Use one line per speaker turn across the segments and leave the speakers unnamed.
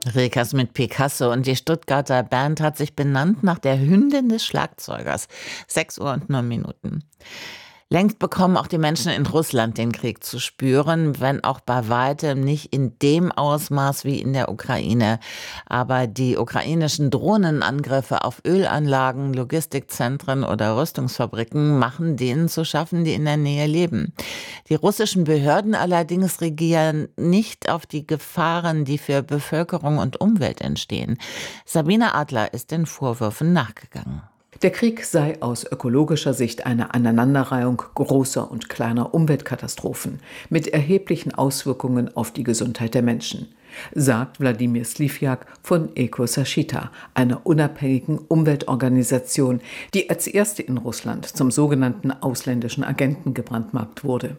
Rekas mit Picasso und die Stuttgarter Band hat sich benannt nach der Hündin des Schlagzeugers. 6 Uhr und 9 Minuten. Längst bekommen auch die Menschen in Russland den Krieg zu spüren, wenn auch bei weitem nicht in dem Ausmaß wie in der Ukraine. Aber die ukrainischen Drohnenangriffe auf Ölanlagen, Logistikzentren oder Rüstungsfabriken machen denen zu schaffen, die in der Nähe leben. Die russischen Behörden allerdings reagieren nicht auf die Gefahren, die für Bevölkerung und Umwelt entstehen. Sabine Adler ist den Vorwürfen nachgegangen.
Der Krieg sei aus ökologischer Sicht eine Aneinanderreihung großer und kleiner Umweltkatastrophen mit erheblichen Auswirkungen auf die Gesundheit der Menschen, sagt Wladimir Slifjak von Ecosashita, einer unabhängigen Umweltorganisation, die als erste in Russland zum sogenannten ausländischen Agenten gebrandmarkt wurde.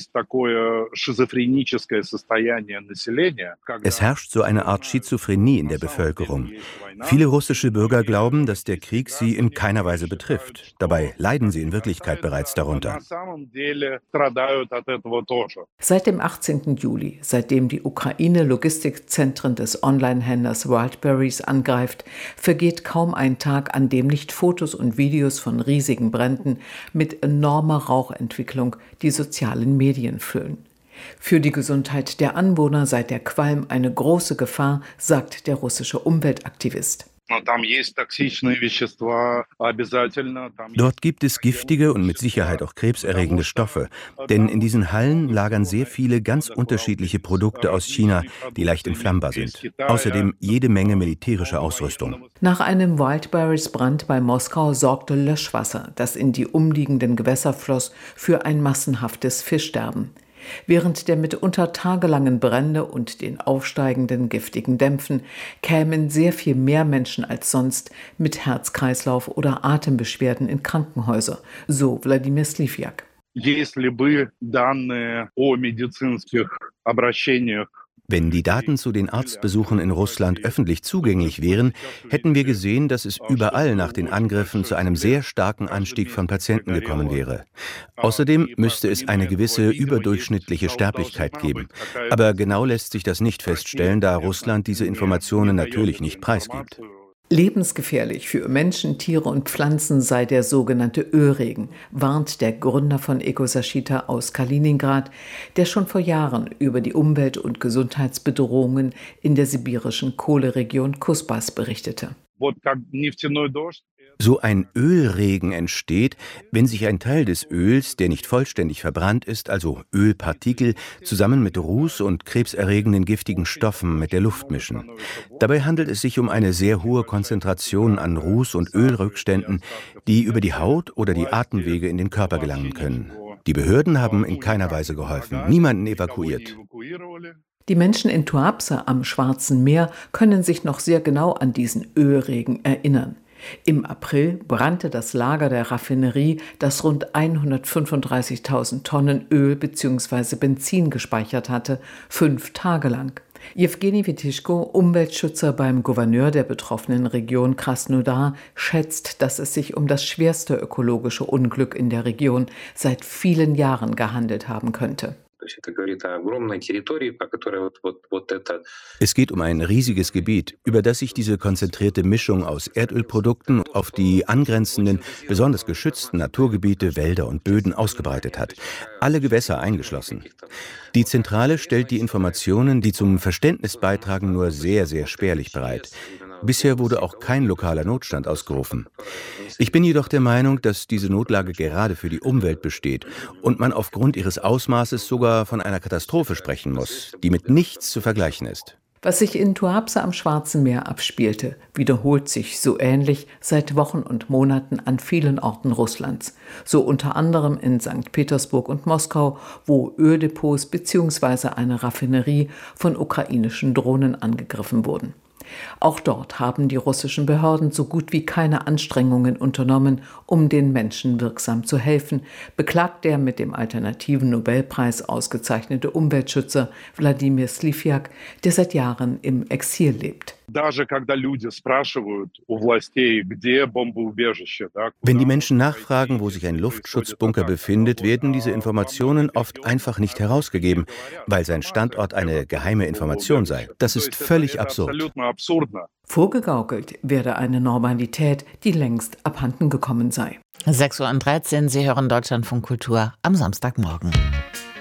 Es herrscht so eine Art Schizophrenie in der Bevölkerung. Viele russische Bürger glauben, dass der Krieg sie in keiner Weise betrifft. Dabei leiden sie in Wirklichkeit bereits darunter.
Seit dem 18. Juli, seitdem die Ukraine Logistikzentren des Online-Händlers Wildberries angreift, vergeht kaum ein Tag, an dem nicht Fotos und Videos von riesigen Bränden mit enormer Rauchentwicklung die sozialen Medien füllen. Für die Gesundheit der Anwohner sei der Qualm eine große Gefahr, sagt der russische Umweltaktivist.
Dort gibt es giftige und mit Sicherheit auch krebserregende Stoffe. Denn in diesen Hallen lagern sehr viele ganz unterschiedliche Produkte aus China, die leicht entflammbar sind. Außerdem jede Menge militärische Ausrüstung.
Nach einem Wildberries-Brand bei Moskau sorgte Löschwasser, das in die umliegenden Gewässer floss, für ein massenhaftes Fischsterben. Während der mitunter tagelangen Brände und den aufsteigenden giftigen Dämpfen kämen sehr viel mehr Menschen als sonst mit Herz-Kreislauf- oder Atembeschwerden in Krankenhäuser, so Wladimir Slifjak.
Wenn die Daten zu den Arztbesuchen in Russland öffentlich zugänglich wären, hätten wir gesehen, dass es überall nach den Angriffen zu einem sehr starken Anstieg von Patienten gekommen wäre. Außerdem müsste es eine gewisse überdurchschnittliche Sterblichkeit geben. Aber genau lässt sich das nicht feststellen, da Russland diese Informationen natürlich nicht preisgibt.
Lebensgefährlich für Menschen, Tiere und Pflanzen sei der sogenannte Ölregen, warnt der Gründer von Ecosashita aus Kaliningrad, der schon vor Jahren über die Umwelt- und Gesundheitsbedrohungen in der sibirischen Kohleregion Kusbas berichtete.
So ein Ölregen entsteht, wenn sich ein Teil des Öls, der nicht vollständig verbrannt ist, also Ölpartikel, zusammen mit Ruß und krebserregenden giftigen Stoffen mit der Luft mischen. Dabei handelt es sich um eine sehr hohe Konzentration an Ruß- und Ölrückständen, die über die Haut oder die Atemwege in den Körper gelangen können. Die Behörden haben in keiner Weise geholfen, niemanden evakuiert.
Die Menschen in Tuapse am Schwarzen Meer können sich noch sehr genau an diesen Ölregen erinnern. Im April brannte das Lager der Raffinerie, das rund 135.000 Tonnen Öl bzw. Benzin gespeichert hatte, 5 Tage lang. Jewgeni Witischko, Umweltschützer beim Gouverneur der betroffenen Region Krasnodar, schätzt, dass es sich um das schwerste ökologische Unglück in der Region seit vielen Jahren gehandelt haben könnte.
Es geht um ein riesiges Gebiet, über das sich diese konzentrierte Mischung aus Erdölprodukten auf die angrenzenden, besonders geschützten Naturgebiete, Wälder und Böden ausgebreitet hat. Alle Gewässer eingeschlossen. Die Zentrale stellt die Informationen, die zum Verständnis beitragen, nur sehr, sehr spärlich bereit. Bisher wurde auch kein lokaler Notstand ausgerufen. Ich bin jedoch der Meinung, dass diese Notlage gerade für die Umwelt besteht und man aufgrund ihres Ausmaßes sogar von einer Katastrophe sprechen muss, die mit nichts zu vergleichen ist.
Was sich in Tuapse am Schwarzen Meer abspielte, wiederholt sich so ähnlich seit Wochen und Monaten an vielen Orten Russlands. So unter anderem in St. Petersburg und Moskau, wo Öldepots bzw. eine Raffinerie von ukrainischen Drohnen angegriffen wurden. Auch dort haben die russischen Behörden so gut wie keine Anstrengungen unternommen, um den Menschen wirksam zu helfen, beklagt der mit dem alternativen Nobelpreis ausgezeichnete Umweltschützer Wladimir Slifjak, der seit Jahren im Exil lebt.
Wenn die Menschen nachfragen, wo sich ein Luftschutzbunker befindet, werden diese Informationen oft einfach nicht herausgegeben, weil sein Standort eine geheime Information sei. Das ist völlig absurd.
Vorgegaukelt werde eine Normalität, die längst abhanden gekommen sei.
6:13 Uhr, Sie hören Deutschlandfunk Kultur am Samstagmorgen.